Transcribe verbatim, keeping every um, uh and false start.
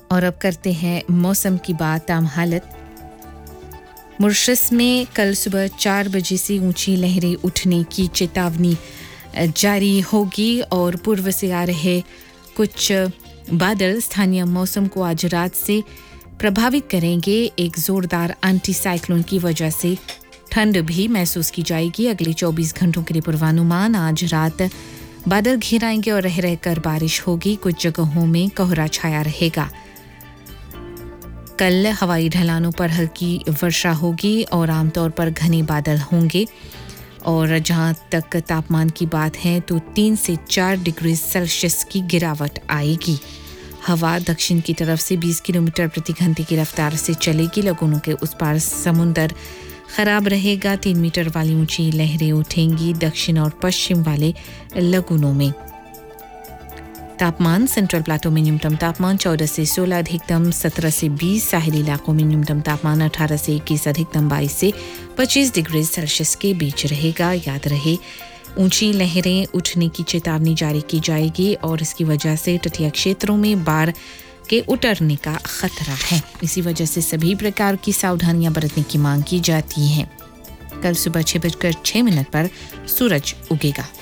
और अब करते हैं मौसम की बात। ताम हालत मॉरिशस में कल सुबह चार बजे से ऊंची लहरें उठने की चेतावनी जारी होगी और पूर्व से आ रहे कुछ बादल स्थानीय मौसम को आज रात से प्रभावित करेंगे। एक जोरदार एंटी साइक्लोन की वजह से ठंड भी महसूस की जाएगी। अगले चौबीस घंटों के लिए पूर्वानुमान, आज रात बादल घिर आएंगे और रह रहकर बारिश होगी। कुछ जगहों में कोहरा छाया रहेगा। कल हवाई ढलानों पर हल्की वर्षा होगी और आमतौर पर घने बादल होंगे। और जहां तक तापमान की बात है तो तीन से चार डिग्री सेल्सियस की गिरावट आएगी। हवा दक्षिण की तरफ से बीस किलोमीटर प्रति घंटे की रफ्तार से चलेगी। लगुनों के उस पार समुंदर खराब रहेगा। तीन मीटर वाली ऊंची लहरें उठेंगी दक्षिण और पश्चिम वाले लगुनों में। तापमान सेंट्रल प्लाटो में न्यूनतम तापमान चौदह से सोलह, अधिकतम सत्रह से बीस, साहिली इलाकों में न्यूनतम तापमान अठारह से इक्कीस, अधिकतम बाईस से पच्चीस डिग्री सेल्सियस के बीच रहेगा। याद रहे, ऊंची लहरें उठने की चेतावनी जारी की जाएगी और इसकी वजह से तटीय क्षेत्रों में बाढ़ के उतरने का खतरा है। इसी वजह से सभी प्रकार की सावधानियां बरतने की मांग की जाती है। कल सुबह छह बजकर छह मिनट पर सूरज उगेगा।